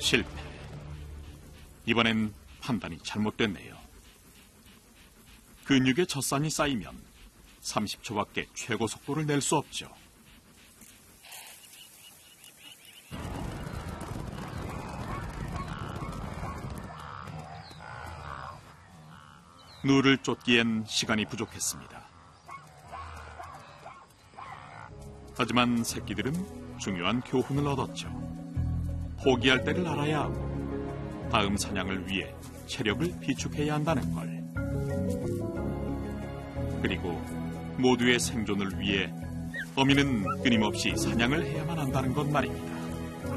실패. 이번엔 판단이 잘못됐네요. 근육에 젖산이 쌓이면 30초밖에 최고 속도를 낼 수 없죠. 누를 쫓기엔 시간이 부족했습니다. 하지만 새끼들은 중요한 교훈을 얻었죠. 포기할 때를 알아야 하고 다음 사냥을 위해 체력을 비축해야 한다는 걸. 그리고 모두의 생존을 위해 어미는 끊임없이 사냥을 해야만 한다는 것 말입니다.